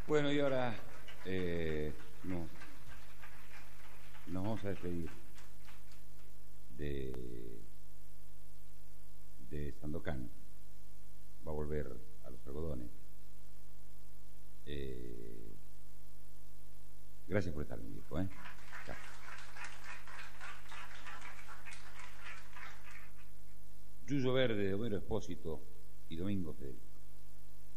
Bueno, y ahora no, nos vamos a despedir de Sandokan. Va a volver a los algodones. Gracias por estar, mi viejo. Chao. Yuyo Verde, Homero Espósito y Domingo Federico.